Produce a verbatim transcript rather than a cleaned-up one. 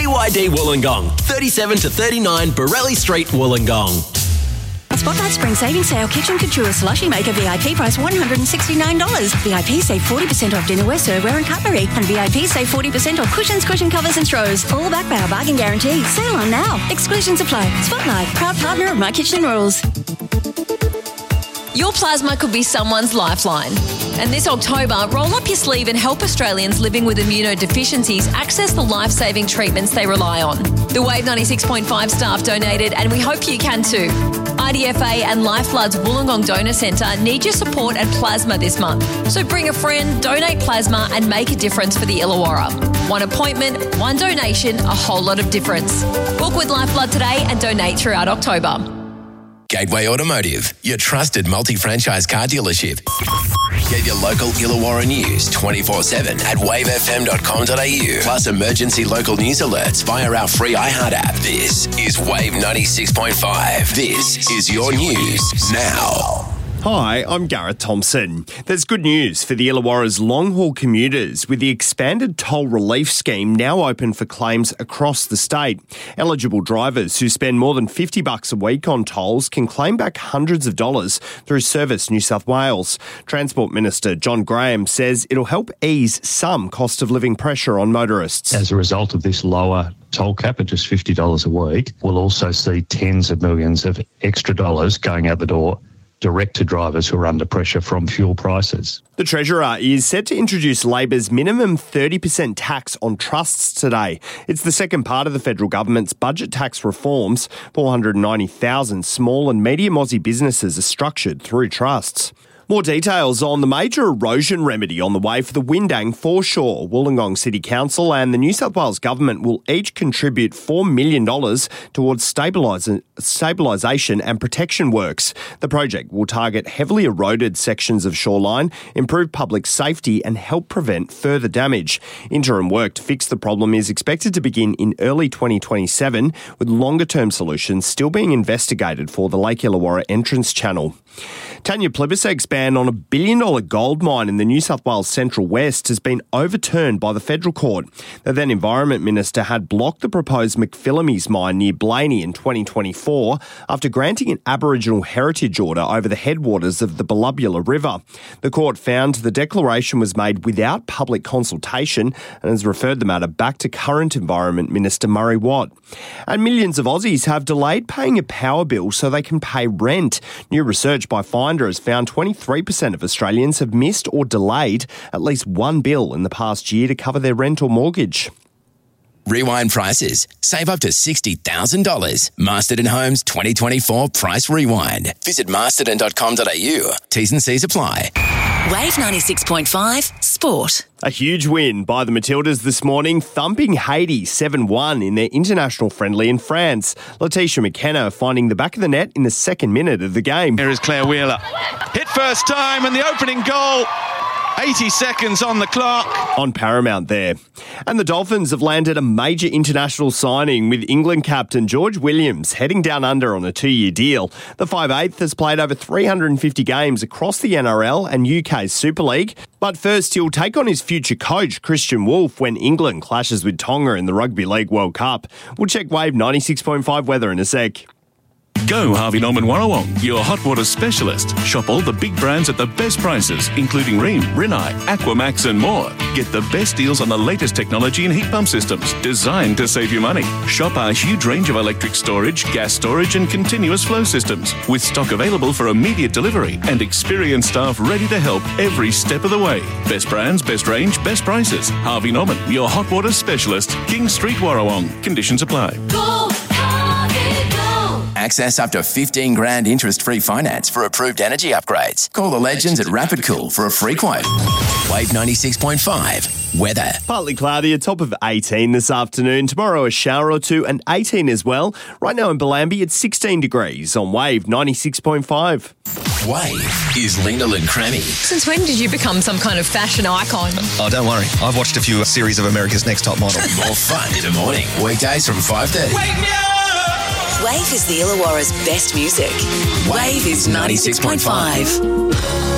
B Y D Wollongong, thirty-seven to thirty-nine Borelli Street, Wollongong. Spotlight Spring Savings Sale Kitchen Couture Slushy Maker V I P price one hundred sixty-nine dollars. V I P save forty percent off dinnerware, serveware and cutlery. And V I P save forty percent off cushions, cushion covers and throws. All backed by our bargain guarantee. Sale on now. Exclusions apply. Spotlight, proud partner of My Kitchen Rules. Your plasma could be someone's lifeline. And this October, roll up your sleeve and help Australians living with immunodeficiencies access the life-saving treatments they rely on. The Wave ninety-six point five staff donated, and we hope you can too. I D F A and Lifeblood's Wollongong Donor Centre need your support and plasma this month. So bring a friend, donate plasma and make a difference for the Illawarra. One appointment, one donation, a whole lot of difference. Book with Lifeblood today and donate throughout October. Gateway Automotive, your trusted multi-franchise car dealership. Get your local Illawarra news twenty-four seven at wave f m dot com dot a u. Plus emergency local news alerts via our free iHeart app. This is Wave ninety-six point five. This is your news now. Hi, I'm Gareth Thompson. There's good news for the Illawarra's long-haul commuters with the expanded toll relief scheme now open for claims across the state. Eligible drivers who spend more than fifty bucks a week on tolls can claim back hundreds of dollars through Service New South Wales. Transport Minister John Graham says it'll help ease some cost of living pressure on motorists. As a result of this lower toll cap at just fifty dollars a week, we'll also see tens of millions of extra dollars going out the door direct to drivers who are under pressure from fuel prices. The Treasurer is set to introduce Labor's minimum thirty percent tax on trusts today. It's the second part of the federal government's budget tax reforms. four hundred ninety thousand small and medium Aussie businesses are structured through trusts. More details on the major erosion remedy on the way for the Windang foreshore. Wollongong City Council and the New South Wales Government will each contribute four million dollars towards stabilisation and protection works. The project will target heavily eroded sections of shoreline, improve public safety and help prevent further damage. Interim work to fix the problem is expected to begin in early twenty twenty-seven, with longer-term solutions still being investigated for the Lake Illawarra entrance channel. Tanya Plibersek's ban on a billion-dollar gold mine in the New South Wales Central West has been overturned by the federal court. The then Environment Minister had blocked the proposed McPhillamys mine near Blaney in twenty twenty-four after granting an Aboriginal heritage order over the headwaters of the Belubula River. The court found the declaration was made without public consultation and has referred the matter back to current Environment Minister Murray Watt. And millions of Aussies have delayed paying a power bill so they can pay rent. New research by Finder has found twenty-three percent of Australians have missed or delayed at least one bill in the past year to cover their rent or mortgage. Rewind prices. Save up to sixty thousand dollars. Masterton Homes twenty twenty-four Price Rewind. Visit masterton dot com dot a u. T's and C's apply. Wave ninety-six point five Sport. A huge win by the Matildas this morning, thumping Haiti seven one in their international friendly in France. Letitia McKenna finding the back of the net in the second minute of the game. Here is Claire Wheeler. Hit first time and the opening goal. eighty seconds on the clock. On Paramount there. And the Dolphins have landed a major international signing with England captain George Williams heading down under on a two-year deal. The five eighth has played over three hundred fifty games across the N R L and U K's Super League. But first, he'll take on his future coach, Christian Wolff, when England clashes with Tonga in the Rugby League World Cup. We'll check Wave ninety-six point five weather in a sec. Go Harvey Norman Warrawong, your hot water specialist. Shop all the big brands at the best prices, including Rheem, Rinnai, Aquamax and more. Get the best deals on the latest technology in heat pump systems, designed to save you money. Shop our huge range of electric storage, gas storage and continuous flow systems, with stock available for immediate delivery and experienced staff ready to help every step of the way. Best brands, best range, best prices. Harvey Norman, your hot water specialist. King Street, Warrawong. Conditions apply. Go! Access up to fifteen grand interest-free finance for approved energy upgrades. Call the legends at Rapid Cool for a free quote. Wave ninety-six point five. Weather. Partly cloudy, a top of eighteen this afternoon. Tomorrow a shower or two and eighteen as well. Right now in Bellambi it's sixteen degrees on Wave ninety-six point five. Wave is Lena and Crammy. Since when did you become some kind of fashion icon? Oh, don't worry. I've watched a few series of America's Next Top Model. More fun in the morning. Weekdays from five thirty. Wake me up! Wave is the Illawarra's best music. Wave is ninety-six point five.